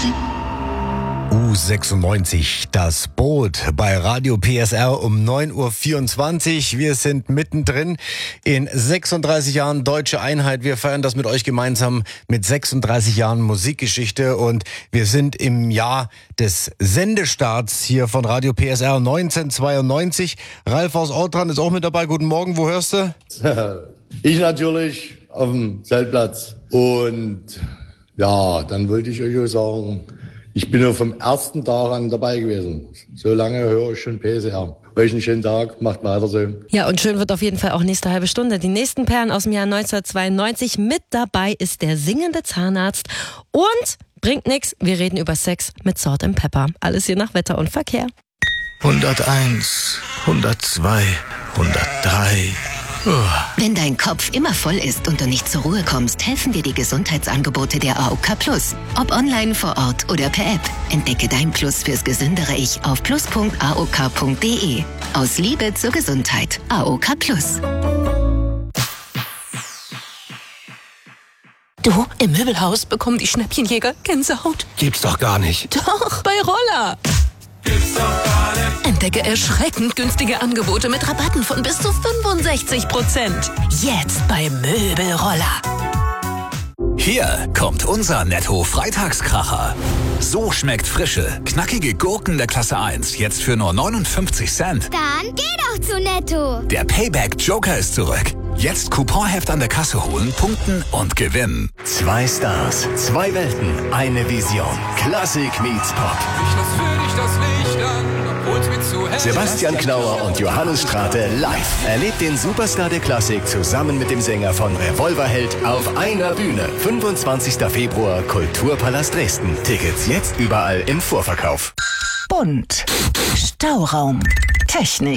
U96, das Boot bei Radio PSR um 9.24 Uhr. Wir sind mittendrin in 36 Jahren Deutsche Einheit. Wir feiern das mit euch gemeinsam mit 36 Jahren Musikgeschichte und wir sind im Jahr des Sendestarts hier von Radio PSR 1992. Ralf aus Ortran ist auch mit dabei. Guten Morgen, wo hörst du? Ich natürlich auf dem Zeltplatz. Und ja, dann wollte ich euch sagen, ich bin ja vom ersten Tag an dabei gewesen. So lange höre ich schon PSR. Euch einen schönen Tag, macht weiter so. Ja, und schön wird auf jeden Fall auch nächste halbe Stunde. Die nächsten Perlen aus dem Jahr 1992. Mit dabei ist der singende Zahnarzt. Und bringt nix, wir reden über Sex mit Salt and Pepper. Alles hier nach Wetter und Verkehr. 101, 102, 103... Wenn dein Kopf immer voll ist und du nicht zur Ruhe kommst, helfen dir die Gesundheitsangebote der AOK Plus. Ob online, vor Ort oder per App. Entdecke dein Plus fürs gesündere Ich auf plus.aok.de. Aus Liebe zur Gesundheit. AOK Plus. Du, im Möbelhaus bekommen die Schnäppchenjäger Gänsehaut. Gibt's doch gar nicht. Doch, bei Roller. Gibt's doch gar nicht. Entdecke erschreckend günstige Angebote mit Rabatten von bis zu 65%. Jetzt bei Möbelroller. Hier kommt unser Netto-Freitagskracher. So schmeckt frische, knackige Gurken der Klasse 1 jetzt für nur 59 Cent. Dann geh doch zu Netto. Der Payback-Joker ist zurück. Jetzt Couponheft an der Kasse holen, punkten und gewinnen. 2 Stars, 2 Welten, eine Vision. Klassik meets Pop. Ich lass für dich das Licht an, obwohl's mir zu hell ist. Sebastian Knauer und Johannes Strate live. Erlebt den Superstar der Klassik zusammen mit dem Sänger von Revolverheld auf einer Bühne. 25. Februar, Kulturpalast Dresden. Tickets jetzt überall im Vorverkauf. Bunt. Stauraum. Technik.